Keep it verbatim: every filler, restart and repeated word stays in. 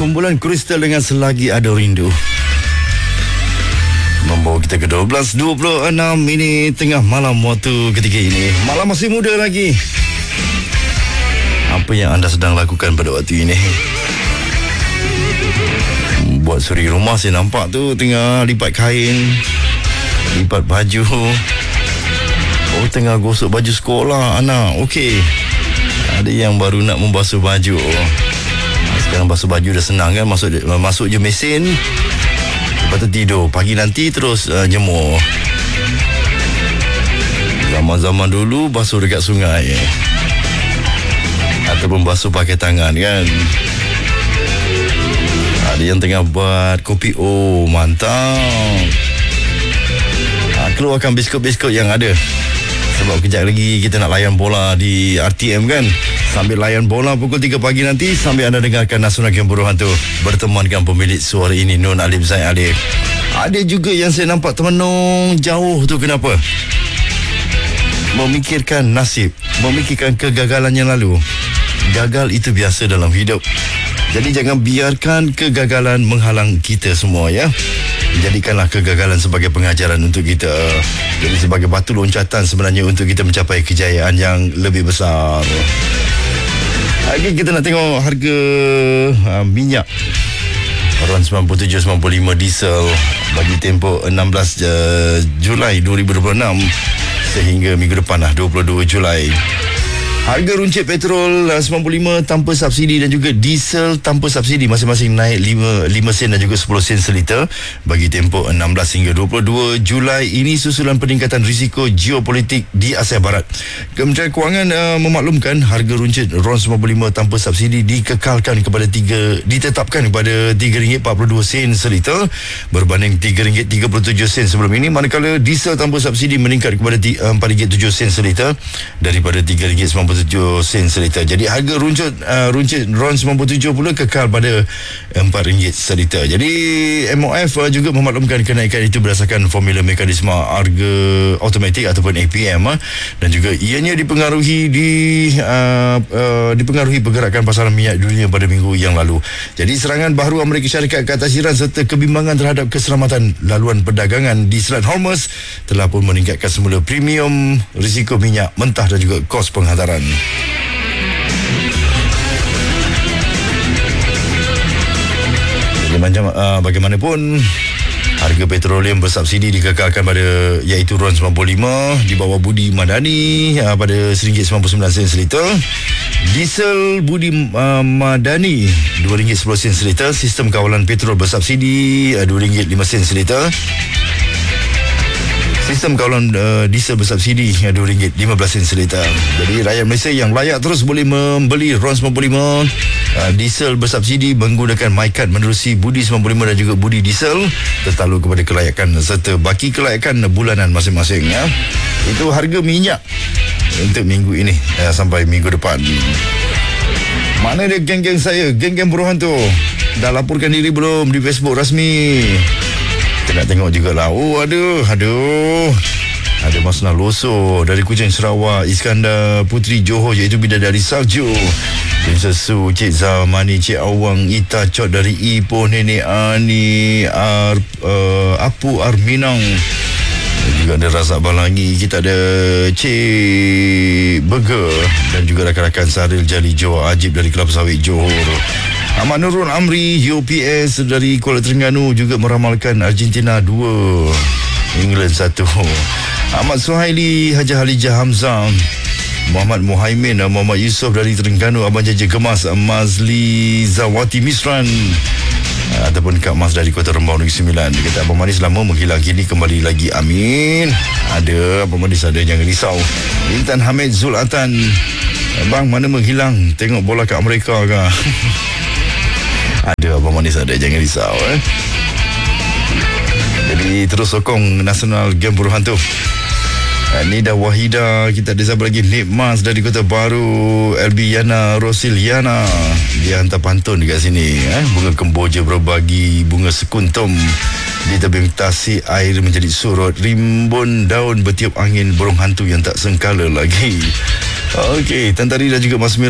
Kumpulan Kristal dengan Selagi Ada Rindu membawa kita ke dua belas dua puluh enam minit tengah malam waktu ketika ini. Malam masih muda lagi. Apa yang anda sedang lakukan pada waktu ini? Buat suri rumah saya nampak tu tengah lipat kain, lipat baju. Oh, tengah gosok baju sekolah anak. Okey. Ada yang baru nak membasuh baju. Sekarang basuh baju dah senang kan, masuk masuk je mesin, lepas tu tidur. Pagi nanti terus uh, jemur. Zaman-zaman dulu basuh dekat sungai ataupun basuh pakai tangan kan. Ada yang tengah buat kopi. Oh, mantap. Ha, keluarkan biskut-biskut yang ada. Sebab kejap lagi kita nak layan bola di R T M kan. Sambil layan bola pukul tiga pagi nanti, sambil anda dengarkan Nasional Game Buruhan tu, bertemankan pemilik suara ini Nun Alim Zaid Alif. Ada juga yang saya nampak termenung jauh tu, kenapa? Memikirkan nasib, memikirkan kegagalan yang lalu. Gagal itu biasa dalam hidup. Jadi jangan biarkan kegagalan menghalang kita semua ya. Jadikanlah kegagalan sebagai pengajaran untuk kita. Jadi sebagai batu loncatan sebenarnya untuk kita mencapai kejayaan yang lebih besar. Okay, kita nak tengok harga uh, minyak RON sembilan puluh tujuh sembilan puluh lima diesel bagi tempoh enam belas Julai dua ribu dua puluh enam sehingga minggu depan lah dua puluh dua Julai. Harga runcit petrol sembilan puluh lima tanpa subsidi dan juga diesel tanpa subsidi masing-masing naik lima sen dan juga sepuluh sen seliter bagi tempoh enam belas hingga dua puluh dua Julai ini susulan peningkatan risiko geopolitik di Asia Barat. Kementerian Kewangan uh, memaklumkan harga runcit RON sembilan puluh lima tanpa subsidi dikekalkan kepada tiga ditetapkan kepada tiga ringgit empat puluh dua sen seliter berbanding tiga ringgit tiga puluh tujuh sen sebelum ini, manakala diesel tanpa subsidi meningkat kepada empat ringgit tujuh sen seliter daripada tiga ringgit sembilan puluh tujuh sen seliter. Jadi harga runcit uh, runcit RON sembilan puluh tujuh pula kekal pada empat ringgit seliter. Jadi M O F uh, juga memaklumkan kenaikan itu berdasarkan formula mekanisme harga automatik ataupun A P M uh, dan juga ianya dipengaruhi di uh, uh, dipengaruhi pergerakan pasaran minyak dunia pada minggu yang lalu. Jadi serangan baharu Amerika Syarikat ke atas Iran serta kebimbangan terhadap keselamatan laluan perdagangan di Selat Hormuz telah pun meningkatkan semula premium risiko minyak mentah dan juga kos penghantaran. Macam uh, bagaimanapun harga petroleum bersubsidi dikekalkan pada iaitu RON sembilan puluh lima di bawah Budi Madani uh, pada satu ringgit sembilan puluh sembilan sen seliter. Diesel Budi uh, Madani dua ringgit sepuluh sen seliter. Sistem kawalan petrol bersubsidi uh, dua ringgit lima sen seliter. Sistem kawalan uh, diesel bersubsidi dua ringgit lima belas sen seliter. Jadi rakyat Malaysia yang layak terus boleh membeli RON sembilan puluh lima uh, diesel bersubsidi menggunakan MyCard menerusi Budi sembilan puluh lima dan juga Budi Diesel tertakluk kepada kelayakan serta baki kelayakan bulanan masing-masing ya. Itu harga minyak untuk minggu ini uh, sampai minggu depan. Mana dia geng-geng saya, geng-geng buruhan tu? Dah laporkan diri belum di Facebook rasmi? Kita nak tengok jugalah. Oh, aduh, aduh. Ada Masna Loso dari Kuching Sarawak, Iskandar Putri Johor iaitu Bidadari Salju, Princess Su, Cik Zamani, Cik Awang, Ita Cot dari Ipoh, Nenek Ani, Ar, uh, Apu Arminang. Dan juga ada Razak Balangi. Kita ada Cik Burger dan juga rakan-rakan Saril Jali Johor, Ajib dari Kelapa Sawit Johor. Ahmad Nurul Amri U P S dari Kuala Terengganu juga meramalkan Argentina dua, England satu. Ahmad Suhaili, Haji Halijah Hamzah, Muhammad Muhaimin, Muhammad Yusof dari Terengganu, Abang Jaja Gemas, Mazli Zawati Misran ataupun Kak Mas dari Kota Rembau Negeri Sembilan. Dia kata Abang Manis lama menghilang, kini kembali lagi, amin. Ada Abang Manis ada, jangan risau. Intan Hamid Zulatan, Bang mana menghilang, tengok bola kat Amerika ke? Ada Abang Manis ada, jangan risau eh. Jadi terus sokong Nasional Game Buruhan tu. Nida Wahida, kita ada siapa lagi? Nik Mas dari Kota Baru, L B Yana Rosiliana, dia hantar pantun dekat sini eh. Bunga kemboja berbagi, bunga sekuntum di tebing tasik air menjadi surut, rimbun daun bertiup angin, burung hantu yang tak sengkala lagi. Okey, Tan Tari dan juga Mas Mil